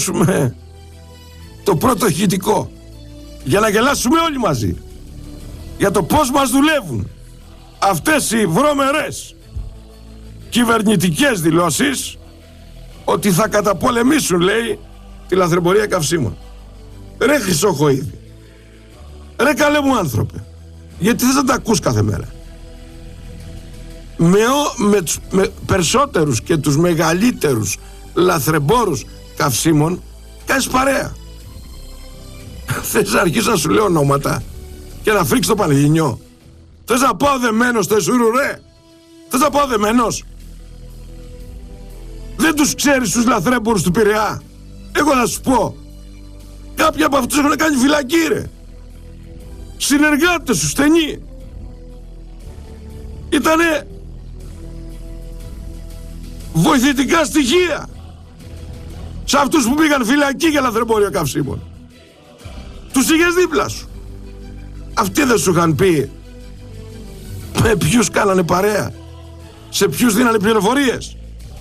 το πρώτο ηχητικό για να γελάσουμε όλοι μαζί για το πώς μας δουλεύουν αυτές οι βρώμερες κυβερνητικές δηλώσεις ότι θα καταπολεμήσουν, λέει, τη λαθρεμπορία καυσίμων. Ρε Χρυσοχοΐδη, ρε καλέ μου άνθρωπε, γιατί θες να τα ακούς κάθε μέρα? Με περισσότερους και τους μεγαλύτερους λαθρεμπόρους καυσίμων κάνεις παρέα. Θες να αρχίσω να σου λέω ονόματα και να φρίξεις το Πανελληνιό? Θες να πάω δεμένος στο Εσούρου, ρε? Θες να πάω δεμένος? Δεν τους ξέρεις τους λαθρέμπορους του Πειραιά? Εγώ να σου πω, κάποιοι από αυτούς έχουν κάνει φυλακή, ρε. Συνεργάτες σου στενοί. Ήτανε βοηθητικά στοιχεία σε αυτούς που πήγαν φυλακή για λαθρεμπόριο καυσίμων. Τους είχες δίπλα σου. Αυτοί δεν σου είχαν πει με ποιους κάνανε παρέα, σε ποιους δίνανε πληροφορίες?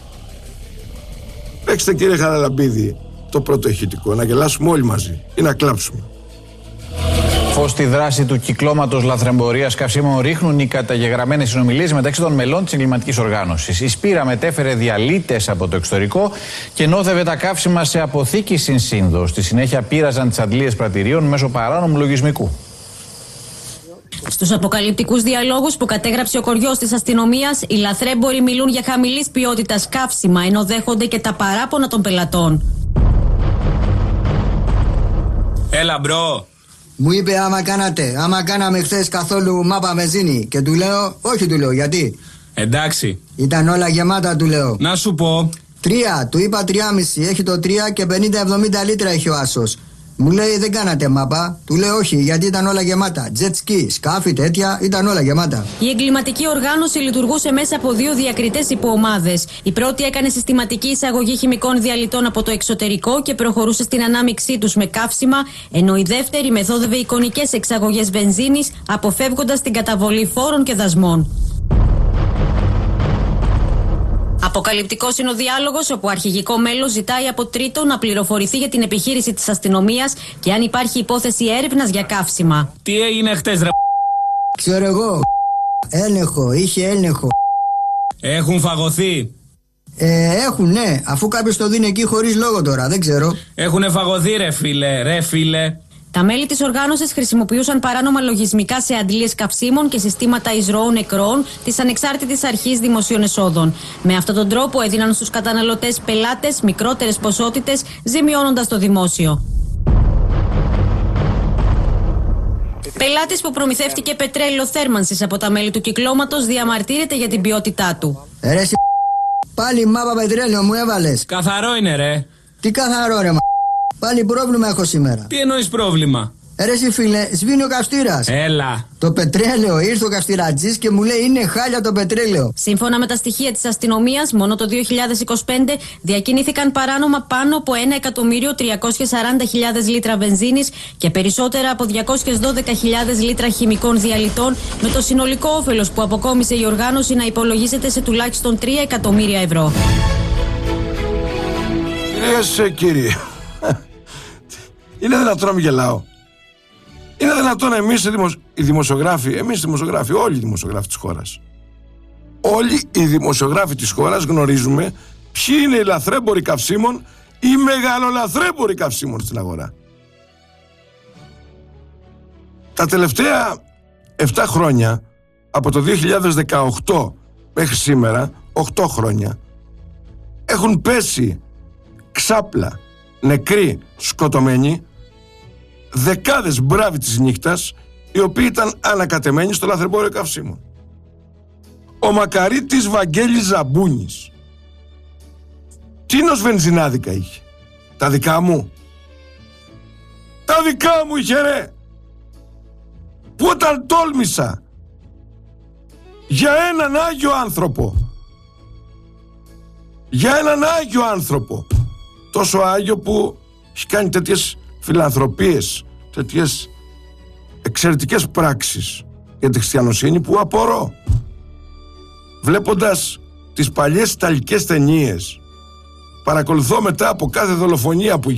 Παίξτε, κύριε Χαραλαμπίδη, το πρώτο ηχητικό, να γελάσουμε όλοι μαζί ή να κλάψουμε. Φως στη δράση του κυκλώματος λαθρεμπορίας καυσίμων ρίχνουν οι καταγεγραμμένες συνομιλίες μεταξύ των μελών της εγκληματικής οργάνωσης. Η Σπύρα μετέφερε διαλύτες από το εξωτερικό και νόθευε τα καύσιμα σε αποθήκη στην Σύνδο. Στη συνέχεια πείραζαν τις αντλίες πρατηρίων μέσω παράνομου λογισμικού. Στους αποκαλυπτικούς διαλόγους που κατέγραψε ο κοριός της αστυνομίας, οι λαθρέμποροι μιλούν για χαμηλής ποιότητας καύσιμα, ενώ δέχονται και τα παράπονα των πελατών. Έλα, μπρο. Μου είπε άμα κάναμε χθες καθόλου μάπα βενζίνη. Και του λέω, όχι, του λέω, γιατί? Εντάξει. Ήταν όλα γεμάτα, του λέω. Να σου πω. 3, του είπα 3,5, έχει το 3 και 50-70 λίτρα έχει ο άσος. Μου λέει, δεν κάνατε μάπα? Του λέω, όχι, γιατί ήταν όλα γεμάτα. Jet ski, σκάφη, τέτοια, ήταν όλα γεμάτα. Η εγκληματική οργάνωση λειτουργούσε μέσα από 2 διακριτές υποομάδες. Η πρώτη έκανε συστηματική εισαγωγή χημικών διαλυτών από το εξωτερικό και προχωρούσε στην ανάμειξή τους με καύσιμα, ενώ η δεύτερη μεθόδευε εικονικές εξαγωγές βενζίνης, αποφεύγοντας την καταβολή φόρων και δασμών. Αποκαλυπτικός είναι ο διάλογος, όπου αρχηγικό μέλος ζητάει από τρίτο να πληροφορηθεί για την επιχείρηση της αστυνομίας και αν υπάρχει υπόθεση έρευνας για καύσιμα. Τι έγινε χτες, ρε? Ξέρω εγώ. Έλεγχο, είχε έλεγχο. Έχουν φαγωθεί. Έχουν, ναι, αφού κάποιος το δίνει εκεί χωρίς λόγο τώρα, δεν ξέρω. Έχουνε φαγωθεί, ρε φίλε. Τα μέλη της οργάνωσης χρησιμοποιούσαν παράνομα λογισμικά σε αντλίες καυσίμων και συστήματα εισρωών νεκρών της Ανεξάρτητης Αρχής Δημοσίων Εσόδων. Με αυτόν τον τρόπο έδιναν στους καταναλωτές πελάτες μικρότερες ποσότητες, ζημιώνοντας το δημόσιο. Πελάτης που προμηθεύτηκε πετρέλαιο θέρμανσης από τα μέλη του κυκλώματος διαμαρτύρεται για την ποιότητά του. Ρε πάλι μάπα πετρέλαιο μου έβαλες. Καθαρό είναι, ρε. Τι καθαρό, ρε πάλι πρόβλημα έχω σήμερα. Τι εννοείς πρόβλημα? Ρε εσύ φίλε, σβήνει ο καυστήρας. Έλα. Το πετρέλαιο, ήρθε ο καυστηρατζής και μου λέει είναι χάλια το πετρέλαιο. Σύμφωνα με τα στοιχεία της αστυνομίας, μόνο το 2025 διακινήθηκαν παράνομα πάνω από 1.340.000 λίτρα βενζίνης και περισσότερα από 212.000 λίτρα χημικών διαλυτών, με το συνολικό όφελος που αποκόμισε η οργάνωση να υπολογίζεται σε τουλάχιστον 3 εκατομμύρια ευρώ. Κύριε, είναι δυνατόν να μην γελάω? Είναι δυνατόν εμείς οι δημοσιογράφοι, όλοι οι δημοσιογράφοι της χώρας, όλοι οι δημοσιογράφοι της χώρας γνωρίζουμε ποιοι είναι οι λαθρέμποροι καυσίμων, οι μεγαλολαθρέμποροι καυσίμων στην αγορά? Τα τελευταία 7 χρόνια, από το 2018 μέχρι σήμερα, 8 χρόνια, έχουν πέσει ξάπλα, νεκροί, σκοτωμένοι, δεκάδες μπράβοι της νύχτας, οι οποίοι ήταν ανακατεμένοι στο λαθρεμπόριο καυσίμων. Ο Μακαρίτης Βαγγέλης Ζαμπούνης, τίνος βενζινάδικα είχε? Τα δικά μου? Τα δικά μου είχε, ρε! Που όταν τόλμησα για έναν Άγιο άνθρωπο, τόσο Άγιο που έχει κάνει τέτοιες φιλανθρωπίες, τέτοιες εξαιρετικές πράξεις για τη χριστιανοσύνη, που απορώ, βλέποντας τις παλιές ιταλικές ταινίες, παρακολουθώ μετά από κάθε δολοφονία που